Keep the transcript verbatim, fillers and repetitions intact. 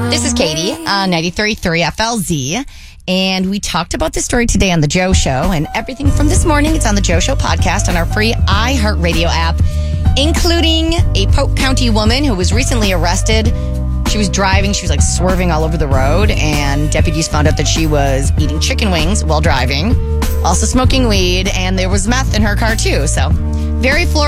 This is Katie on ninety-three point three F L Z. And we talked about this story today on The Joe Show. And everything from this morning, it's on The Joe Show podcast on our free iHeartRadio app, including a Polk County woman who was recently arrested. She was driving. She was like swerving all over the road. And deputies found out that she was eating chicken wings while driving, also smoking weed. And there was meth in her car, too. So very Florida.